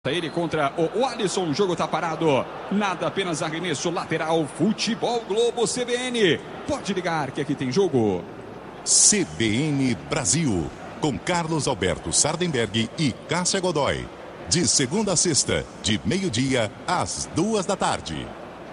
Ele contra o Alisson, o jogo tá parado. Nada, apenas arremesso lateral. Futebol Globo CBN. Pode ligar que aqui tem jogo. CBN Brasil, com Carlos Alberto Sardenberg e Cássia Godoy. De segunda a sexta, de meio-dia às 14h.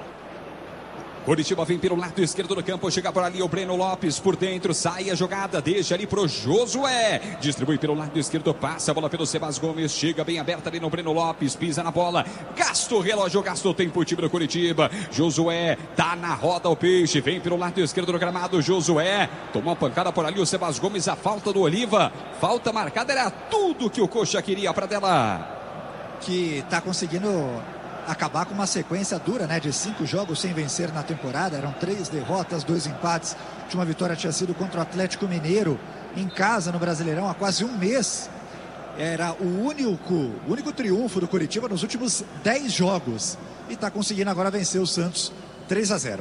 Coritiba vem pelo lado esquerdo do campo, chega por ali o Breno Lopes por dentro, sai a jogada, deixa ali pro Josué, distribui pelo lado esquerdo, passa a bola pelo Sebas Gomes, chega bem aberta ali no Breno Lopes, pisa na bola, gasta o relógio, gasta o tempo, o time do Coritiba. Josué tá na roda, o peixe vem pelo lado esquerdo do gramado, Josué tomou uma pancada por ali, o Sebas Gomes, a falta do Oliva, falta marcada, era tudo que o Coxa queria para dela, que tá conseguindo acabar com uma sequência dura, né, de 5 jogos sem vencer na temporada. Eram 3 derrotas, 2 empates. A última vitória tinha sido contra o Atlético Mineiro em casa no Brasileirão há quase um mês. Era o único triunfo do Coritiba nos últimos 10 jogos e está conseguindo agora vencer o Santos 3-0.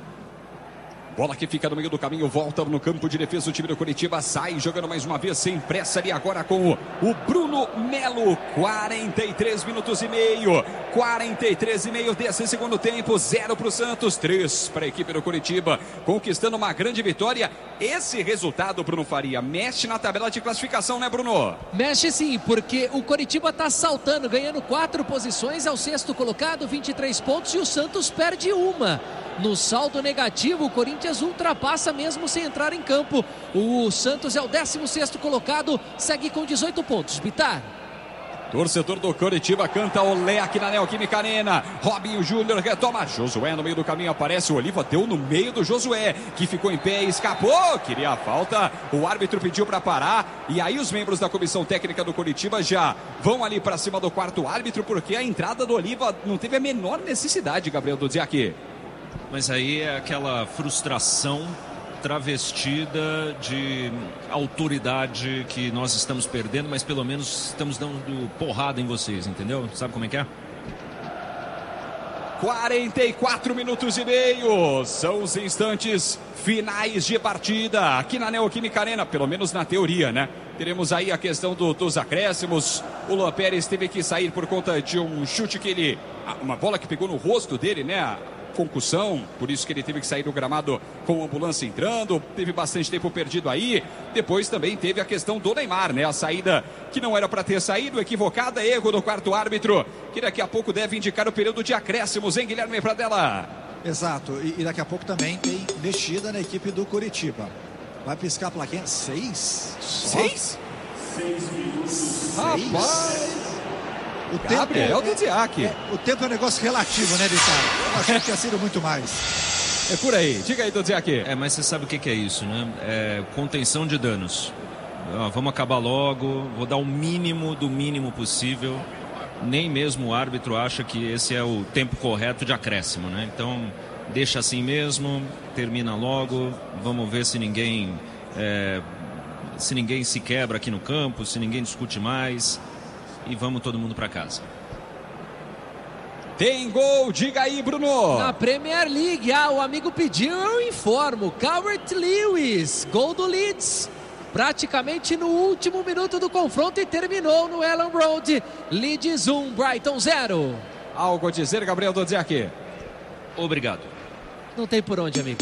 Bola que fica no meio do caminho, volta no campo de defesa, o time do Coritiba sai jogando mais uma vez sem pressa ali agora com o Bruno Melo. 43 minutos e meio, 43 e meio desse segundo tempo, 0 para o Santos, 3 para a equipe do Coritiba, conquistando uma grande vitória. Esse resultado, Bruno Faria, mexe na tabela de classificação, né, Bruno? Mexe sim, porque o Coritiba está saltando, ganhando 4 posições, é o 6º colocado, 23 pontos, e o Santos perde uma. No saldo negativo, o Corinthians ultrapassa mesmo sem entrar em campo. O Santos é o 16º colocado, segue com 18 pontos. Bitar. Torcedor do Coritiba canta olé aqui na Neoquímica Arena. Robinho Júnior retoma. Josué no meio do caminho, aparece o Oliva, deu no meio do Josué, que ficou em pé, escapou, queria a falta. O árbitro pediu para parar. E aí os membros da comissão técnica do Coritiba já vão ali para cima do quarto árbitro, porque a entrada do Oliva não teve a menor necessidade, Gabriel Dudziak. Mas aí é aquela frustração travestida de autoridade que nós estamos perdendo, mas pelo menos estamos dando porrada em vocês, entendeu? Sabe como é que é? 44 minutos e meio, são os instantes finais de partida aqui na Neoquímica Arena, pelo menos na teoria, né? Teremos aí a questão dos acréscimos. O Luan Pérez teve que sair por conta de um chute que uma bola que pegou no rosto dele, né? Concussão, por isso que ele teve que sair do gramado com a ambulância entrando, teve bastante tempo perdido aí. Depois também teve a questão do Neymar, né? A saída que não era para ter saído, equivocada, erro do quarto árbitro, que daqui a pouco deve indicar o período de acréscimos, hein, Guilherme Pradella? Exato, e daqui a pouco também tem mexida na equipe do Coritiba. Vai piscar a plaquinha. 6? 6? 6 minutos. Rapaz! O tempo Gabriel Dudziak. O tempo é um negócio relativo, né, Vitor? Eu achei que tinha sido muito mais. É por aí. Diga aí, Dudziak. Mas você sabe o que é isso, né? É contenção de danos. Vamos acabar logo, vou dar o mínimo do mínimo possível. Nem mesmo o árbitro acha que esse é o tempo correto de acréscimo, né? Então, deixa assim mesmo, termina logo. Vamos ver se ninguém se quebra aqui no campo, se ninguém discute mais. E vamos todo mundo para casa. Tem gol, diga aí, Bruno. Na Premier League, o amigo pediu, eu informo. Calvert-Lewis, gol do Leeds. Praticamente no último minuto do confronto e terminou no Elland Road. Leeds 1, Brighton 0. Algo a dizer, Gabriel Dudziak? Obrigado. Não tem por onde, amigo.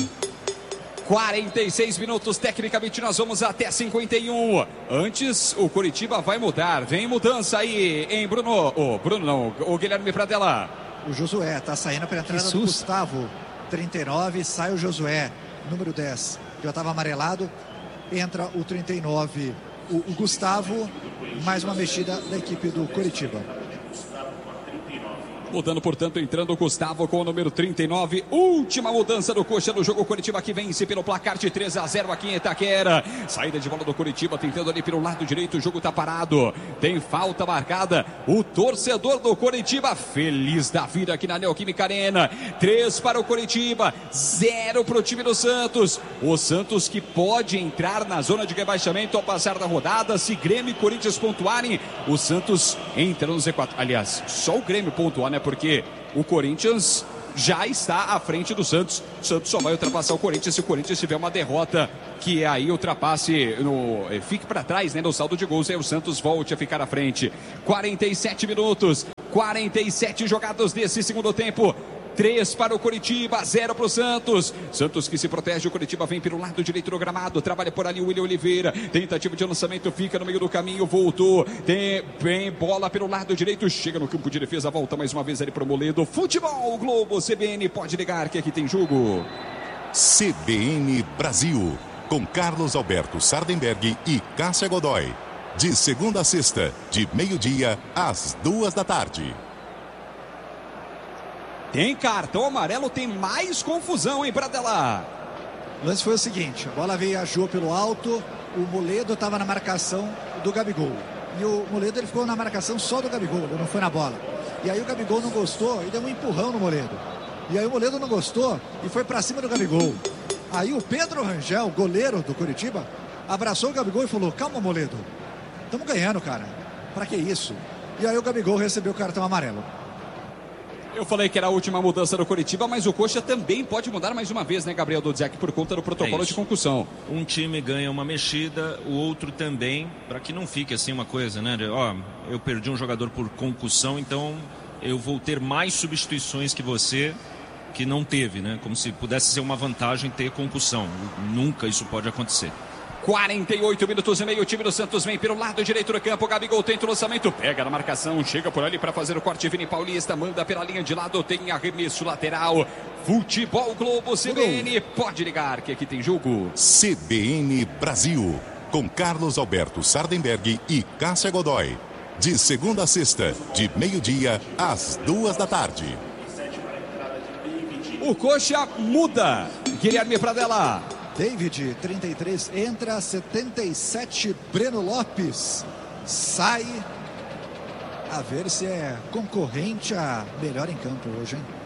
46 minutos, tecnicamente nós vamos até 51. Antes, o Coritiba vai mudar. Vem mudança aí, hein, Bruno? O Guilherme Pradella. O Josué tá saindo para a entrada do Gustavo. 39, sai o Josué, número 10. Já estava amarelado. Entra o 39, o Gustavo. Mais uma mexida da equipe do Coritiba. Mudando, portanto, entrando o Gustavo com o número 39. Última mudança do Coxa no jogo. Coritiba que vence pelo placar de 3-0 aqui em Itaquera. Saída de bola do Coritiba, tentando ali pelo lado direito. O jogo tá parado. Tem falta marcada. O torcedor do Coritiba feliz da vida aqui na Neoquímica Arena. 3 para o Coritiba, 0 para o time do Santos. O Santos que pode entrar na zona de rebaixamento ao passar da rodada. Se Grêmio e Corinthians pontuarem, o Santos entra no Z4. Aliás, só o Grêmio pontuar, né? Porque o Corinthians já está à frente do Santos. O Santos só vai ultrapassar o Corinthians se o Corinthians tiver uma derrota que aí ultrapasse, fique para trás, né, no saldo de gols, aí o Santos volte a ficar à frente. 47 minutos, 47 jogados desse segundo tempo. 3 para o Coritiba, 0 para o Santos. Santos que se protege, o Coritiba vem pelo lado direito do gramado, trabalha por ali o William Oliveira, tentativa de lançamento, fica no meio do caminho, voltou, tem bola pelo lado direito, chega no campo de defesa, volta mais uma vez ali para o Moledo. Futebol Globo, CBN, pode ligar que aqui tem jogo. CBN Brasil, com Carlos Alberto Sardenberg e Cássia Godoy. De segunda a sexta, de meio-dia às 2h. Tem cartão amarelo, tem mais confusão, hein, Pradella? O lance foi o seguinte, a bola viajou pelo alto, o Moledo estava na marcação do Gabigol. E o Moledo ele ficou na marcação só do Gabigol, ele não foi na bola. E aí o Gabigol não gostou e deu um empurrão no Moledo. E aí o Moledo não gostou e foi para cima do Gabigol. Aí o Pedro Rangel, goleiro do Coritiba, abraçou o Gabigol e falou: calma, Moledo, estamos ganhando, cara, para que isso? E aí o Gabigol recebeu o cartão amarelo. Eu falei que era a última mudança do Coritiba, mas o Coxa também pode mudar mais uma vez, né, Gabriel Dodziak, por conta do protocolo de concussão. Um time ganha uma mexida, o outro também, para que não fique assim uma coisa, né? Eu perdi um jogador por concussão, então eu vou ter mais substituições que você, que não teve, né? Como se pudesse ser uma vantagem ter concussão. Nunca isso pode acontecer. 48 minutos e meio, o time do Santos vem pelo lado direito do campo, Gabigol tenta o lançamento, pega na marcação, chega por ali para fazer o corte, Vini Paulista, manda pela linha de lado, tem arremesso lateral. Futebol Globo, CBN, pode ligar que aqui tem jogo. CBN Brasil, com Carlos Alberto Sardenberg e Cássia Godoy. De segunda a sexta, de meio-dia às 2h. O Coxa muda, Guilherme Pradella. David, 33, entra, 77, Breno Lopes, sai, a ver se é concorrente a melhor em campo hoje, hein?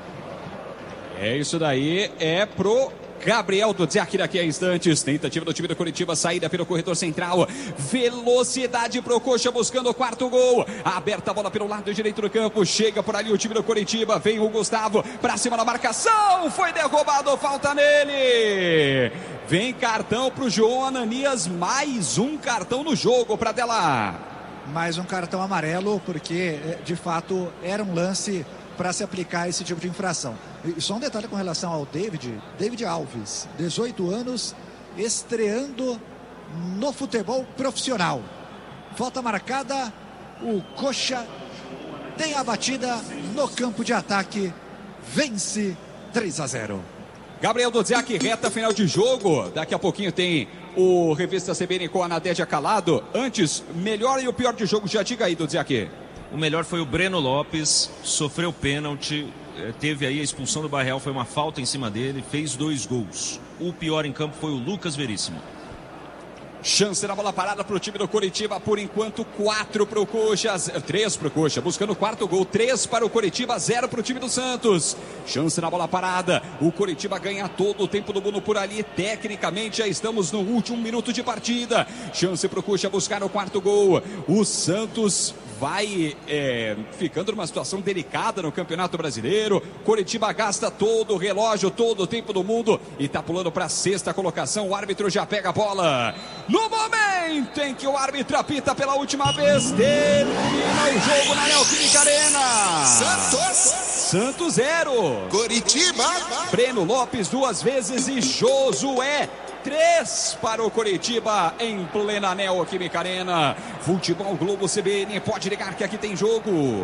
É isso daí, é pro Gabriel Dodziak daqui a instantes, tentativa do time do Coritiba, saída pelo corredor central, velocidade pro Coxa buscando o quarto gol, aberta a bola pelo lado direito do campo, chega por ali o time do Coritiba, vem o Gustavo pra cima da marcação, foi derrubado, falta nele, vem cartão pro João Ananias, mais um cartão no jogo, Pradella. Mais um cartão amarelo, porque de fato era um lance para se aplicar esse tipo de infração. E só um detalhe com relação ao David Alves, 18 anos, estreando no futebol profissional. Falta marcada, o Coxa tem a batida no campo de ataque, vence 3-0. Gabriel Dodziak, reta final de jogo, daqui a pouquinho tem o Revista CBN com a Nadédia Calado. Antes, melhor e o pior de jogo, já diga aí, Dodziak. O melhor foi o Breno Lopes, sofreu pênalti, teve aí a expulsão do Barreal, foi uma falta em cima dele, fez 2 gols. O pior em campo foi o Lucas Veríssimo. Chance na bola parada para o time do Coritiba, por enquanto 4 para o Coxa, 3 para o Coxa, buscando o quarto gol, 3 para o Coritiba, 0 para o time do Santos. Chance na bola parada, o Coritiba ganha todo o tempo do mundo por ali, tecnicamente já estamos no último minuto de partida. Chance para o Coxa buscar o quarto gol, o Santos vai ficando numa situação delicada no Campeonato Brasileiro. Coritiba gasta todo o relógio, todo o tempo do mundo e está pulando para a 6ª colocação. O árbitro já pega a bola. No momento em que o árbitro apita pela última vez, termina o jogo na Neoquímica Arena. Santos 0. Coritiba. Breno Lopes 2 vezes e Josué 3 para o Coritiba em plena Neoquímica Arena. Futebol Globo CBN, pode ligar que aqui tem jogo.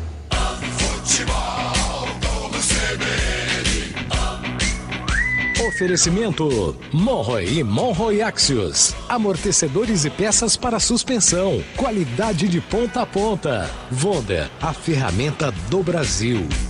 Futebol Globo CBN. Oferecimento Monroy e Monroy Axios. Amortecedores e peças para suspensão. Qualidade de ponta a ponta. Wonder, a ferramenta do Brasil.